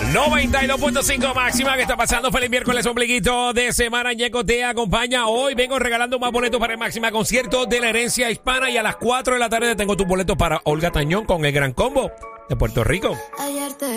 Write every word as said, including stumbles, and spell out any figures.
noventa y dos punto cinco máxima. ¿Qué está pasando? Feliz miércoles, ombliguito de semana. Ñeco te acompaña. Hoy vengo regalando más boletos para el Máxima Concierto de la Herencia Hispana. Y a las cuatro de la tarde tengo tus boletos para Olga Tañón con el Gran Combo de Puerto Rico. Ayer te